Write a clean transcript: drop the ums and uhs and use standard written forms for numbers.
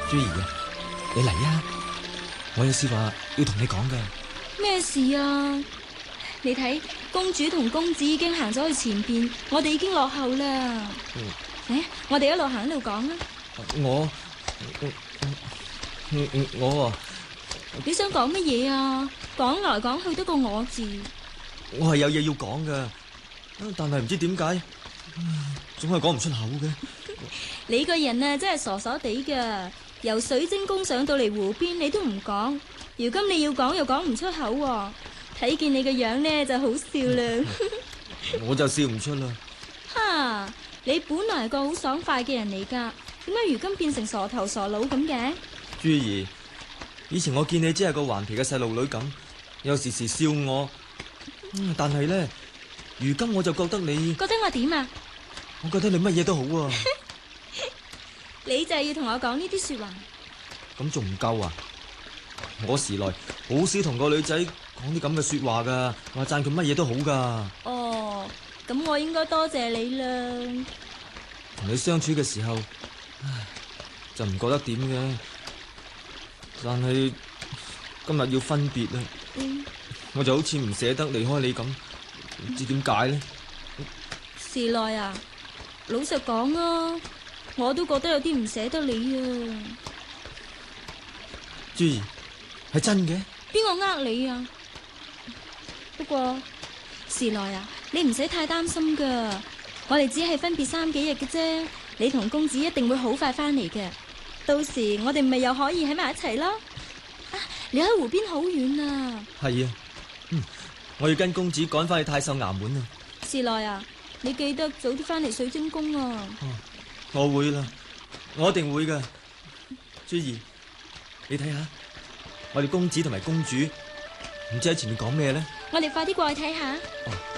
珠兒啊，你嚟啊！我有事話要同你講噶。 咩事啊？你睇，公主同公子已經行咗去前邊，我哋已經落後啦。我哋一路行一路講啦。 我你想講乜嘢啊？講來講去都個我字。 我係有嘢要講噶，但係唔知點解，總係講唔出口嘅。 你個人啊，真係傻傻地噶。由水晶宮上到嚟湖邊，你都唔講。如今你要講又講唔出口喎。睇見你個樣呢，就好笑啦。 我就笑唔出啦。 哈！你本來係個好爽快嘅人嚟噶，點解如今變成傻頭傻腦咁嘅？ 珠兒，以前我見你只係個頑皮嘅細路女咁，有時時笑我。但係呢，如今我就覺得你覺得我點啊？ 我覺得你乜嘢都好啊。 你就係要同我講呢啲說話？ 咁仲唔夠啊？我時來好少同個女仔講啲咁嘅說話噶，話讚佢乜嘢都好噶。 哦，咁我應該多謝你啦。 同你相處嘅時候，就唔覺得點嘅。但係今日要分別啦，我就好似唔捨得離開你咁，唔知點解呢？ 時來啊，老實講啊，我都覺得有啲唔捨得你啊。 珠兒，係真嘅？ 邊個呃你啊？不過時來啊，你唔使太擔心噶，我哋只係分別3幾日嘅啫。你同公子一定會好快翻嚟嘅，到時我哋咪又可以喺埋一齊咯。你喺湖邊好遠啊。係啊，我要跟公子趕翻去太守衙門啊。 時來啊，你記得早啲翻嚟水晶宮啊。 我會啦，我一定會噶。珠兒，你睇下，我哋公子同埋公主唔知喺前面講咩呢？ 我哋快啲過去睇下。